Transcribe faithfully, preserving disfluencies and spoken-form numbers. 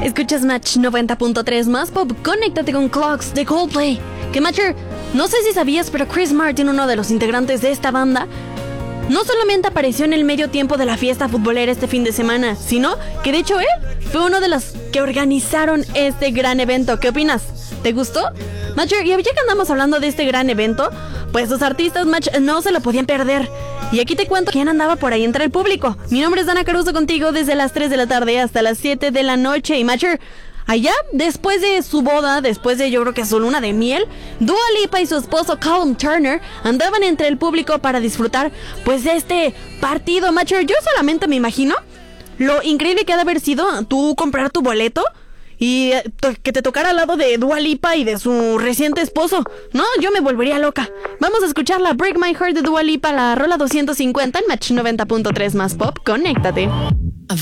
Escuchas Match noventa punto tres más pop. Conéctate con Clocks de Coldplay. Que Matcher, no sé si sabías, pero Chris Martin, uno de los integrantes de esta banda, no solamente apareció en el medio tiempo de la fiesta futbolera este fin de semana, sino que de hecho él fue uno de los que organizaron este gran evento. ¿Qué opinas? ¿Te gustó? Matcher, y ya que andamos hablando de este gran evento, pues los artistas Match no se lo podían perder. Y aquí te cuento quién andaba por ahí entre el público. Mi nombre es Dana Caruso, contigo desde las tres de la tarde hasta las siete de la noche. Y Matcher, allá, después de su boda, después de yo creo que su luna de miel, Dua Lipa y su esposo Callum Turner andaban entre el público para disfrutar pues de este partido. Matcher, yo solamente me imagino lo increíble que ha de haber sido tú comprar tu boleto y to- que te tocara al lado de Dua Lipa y de su reciente esposo. No, yo me volvería loca. Vamos a escuchar la Break My Heart de Dua Lipa, la rola doscientos cincuenta en Match noventa punto tres más pop. Conéctate.